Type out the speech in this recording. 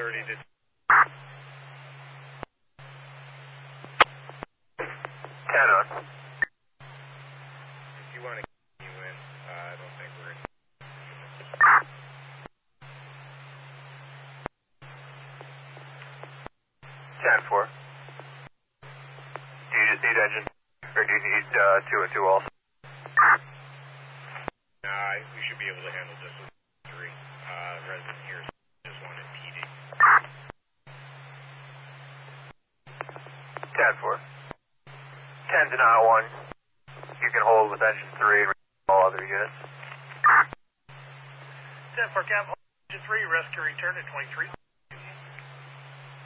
30 to... 10 on. If you want to get you in, I don't think we're in. 10-4. Do you just need engine, or do you need 2 and 2 also? Nah, we should be able to handle this with 3. Resident here just wanted PD. 10-4. 10 denial 1. You can hold with engine 3 and all other units. 10-4 Cap, engine 3, rescue return at 23.